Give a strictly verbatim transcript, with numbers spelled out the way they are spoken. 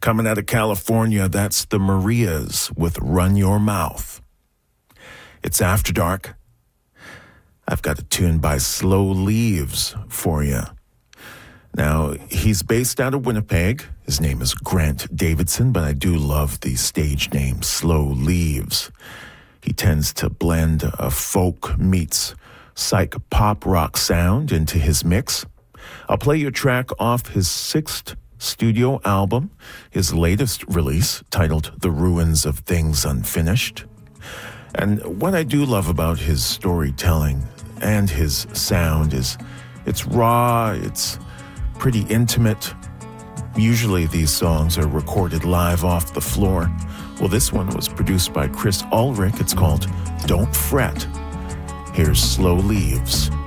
Coming out of California, that's the Marias with Run Your Mouth. It's After Dark. I've got a tune by Slow Leaves for you. Now, he's based out of Winnipeg. His name is Grant Davidson, but I do love the stage name Slow Leaves. He tends to blend a folk meets psych pop rock sound into his mix. I'll play your track off his sixth studio album, his latest release, titled The Ruins of Things Unfinished. And what I do love about his storytelling and his sound is it's raw, it's pretty intimate. Usually these songs are recorded live off the floor. Well, this one was produced by Chris Ulrich. It's called Don't Fret. Here's Slow Leaves.